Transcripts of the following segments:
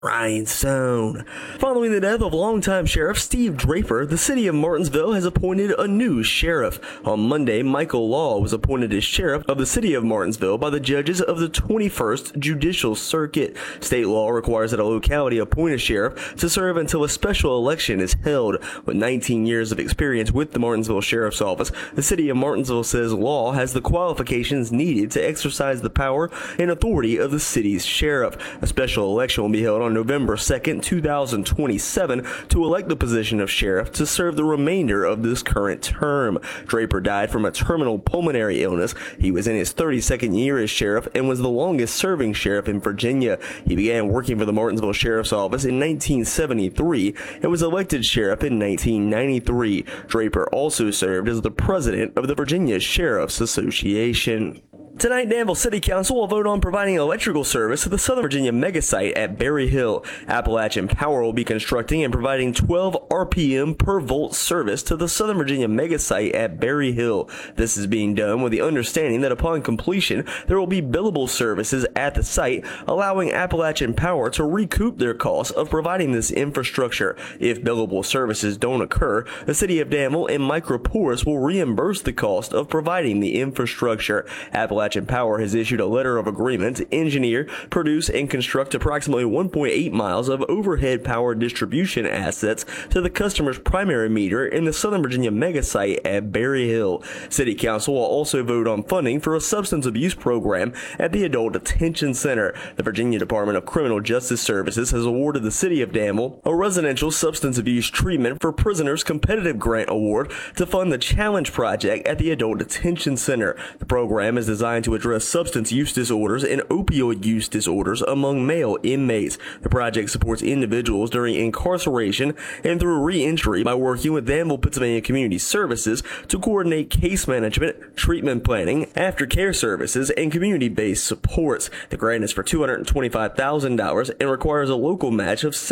Ryan Stone. Following the death of longtime Sheriff Steve Draper, the city of Martinsville has appointed a new sheriff. On Monday, Michael Law was appointed as sheriff of the city of Martinsville by the judges of the 21st Judicial Circuit. State law requires that a locality appoint a sheriff to serve until a special election is held. With 19 years of experience with the Martinsville Sheriff's Office, the city of Martinsville says Law has the qualifications needed to exercise the power and authority of the city's sheriff. A special election will be held on November 2nd, 2027 to elect the position of sheriff to serve the remainder of this current term. Draper died from a terminal pulmonary illness. He was in his 32nd year as sheriff and was the longest serving sheriff in Virginia. He began working for the Martinsville Sheriff's Office in 1973 and was elected sheriff in 1993. Draper also served as the president of the Virginia Sheriff's Association. Tonight, Danville City Council will vote on providing electrical service to the Southern Virginia megasite at Berry Hill. Appalachian Power will be constructing and providing 12 RPM per volt service to the Southern Virginia megasite at Berry Hill. This is being done with the understanding that upon completion, there will be billable services at the site, allowing Appalachian Power to recoup their costs of providing this infrastructure. If billable services don't occur, the City of Danville and Microporus will reimburse the cost of providing the infrastructure. Appalachian Power has issued a letter of agreement to engineer, produce, and construct approximately 1.8 miles of overhead power distribution assets to the customer's primary meter in the Southern Virginia megasite at Berry Hill. City Council will also vote on funding for a substance abuse program at the Adult Detention Center. The Virginia Department of Criminal Justice Services has awarded the City of Danville a residential substance abuse treatment for prisoners competitive grant award to fund the Challenge Project at the Adult Detention Center. The program is designed to address substance use disorders and opioid use disorders among male inmates. The project supports individuals during incarceration and through re-entry by working with Danville, Pennsylvania Community Services to coordinate case management, treatment planning, aftercare services, and community-based supports. The grant is for $225,000 and requires a local match of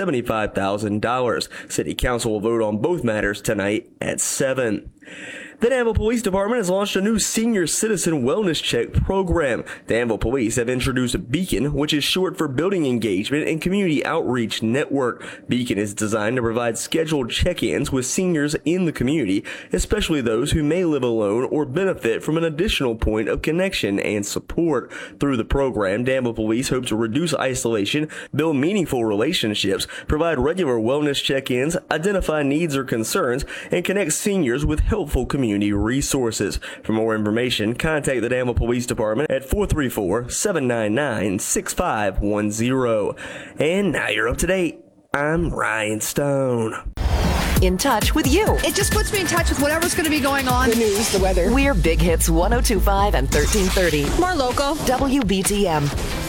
$75,000. City Council will vote on both matters tonight at 7. The Danville Police Department has launched a new senior citizen wellness check program. Danville Police have introduced Beacon, which is short for Building Engagement and Community Outreach Network. Beacon is designed to provide scheduled check-ins with seniors in the community, especially those who may live alone or benefit from an additional point of connection and support. Through the program, Danville Police hope to reduce isolation, build meaningful relationships, provide regular wellness check-ins, identify needs or concerns, and connect seniors with helpful community resources. For more information, contact the Danville Police Department at 434-799-6510. And now you're up to date. I'm Ryan Stone. In touch with you. It just puts me in touch with whatever's going to be going on. The news, the weather. We're Big Hits 102.5 and 1330. More local. WBTM.